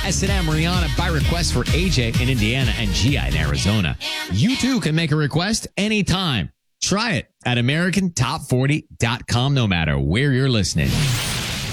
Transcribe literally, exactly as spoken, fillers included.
S and M Rihanna by request for A J in Indiana and Gia in Arizona. You too can make a request anytime. Try it at American Top forty dot com no matter where you're listening.